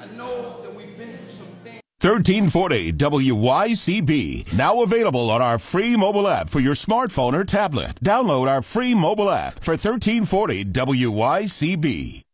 know that we've been through some things. 1340 WYCB, now available on our free mobile app for your smartphone or tablet. Download our free mobile app for 1340 WYCB.